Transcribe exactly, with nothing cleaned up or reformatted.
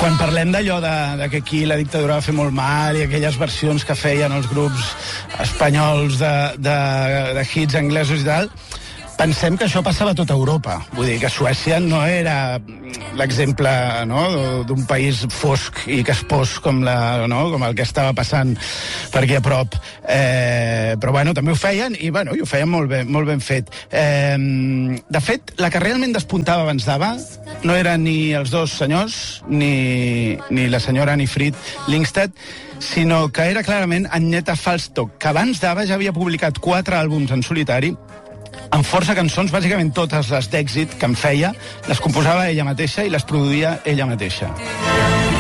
quan parlem d'allò de, de que aquí la dictadura va fer molt mal i aquelles versions que feien els grups espanyols de, de, de hits anglesos i tal, pensem que això passava a tota Europa. Vull dir que Suècia no era l'exemple, no, d'un país fosc i caspós com, la, no, com el que estava passant per aquí a prop. Eh, però bueno, també ho feien i, bueno, i ho feien molt ben, molt ben fet. Eh, de fet, la que realment despuntava abans d'Ava no eren ni els dos senyors, ni, ni la senyora Annie Fried Lyngstad, sinó que era clarament Agnetha Faltskog, que abans d'Ava ja havia publicat quatre àlbums en solitari, amb força cançons, bàsicament totes les d'èxit que en feia, les composava ella mateixa i les produïa ella mateixa.